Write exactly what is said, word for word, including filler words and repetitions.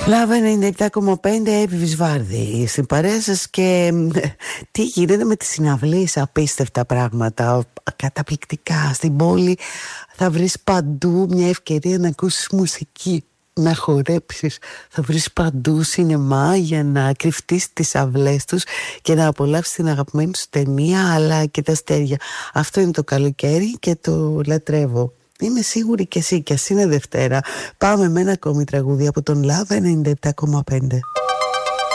Λάβα ενενήντα επτά κόμμα πέντε, Εύη Βυσβάρδη στην παρέα σας. Και τι γίνεται με τις συναυλίες? Απίστευτα πράγματα, καταπληκτικά. Στην πόλη θα βρεις παντού μια ευκαιρία να ακούσεις μουσική, να χορέψεις. Θα βρεις παντού σινεμά για να κρυφτείς τις αυλές τους και να απολαύσεις την αγαπημένη σου ταινία, αλλά και τα αστέρια. Αυτό είναι το καλοκαίρι και το λατρεύω. Είμαι σίγουρη και εσύ, κι ας είναι Δευτέρα. Πάμε με ένα ακόμη τραγούδι από τον Λάβα ενενήντα επτά κόμμα πέντε.